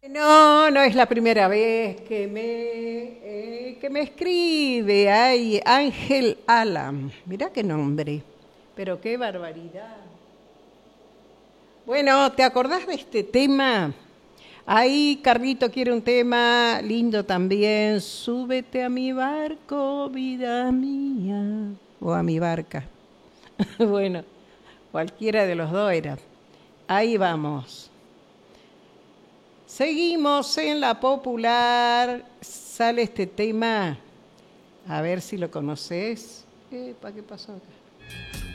No, no es la primera vez que me escribe. Ay, Ángel Alam. Mirá qué nombre. Pero qué barbaridad. Bueno, ¿te acordás de este tema? Ahí Carlito quiere un tema lindo también. Súbete a mi barco, vida mía. O a mi barca. Bueno, cualquiera de los dos era. Ahí vamos. Seguimos en la popular. Sale este tema. A ver si lo conoces. ¿Para qué pasó acá?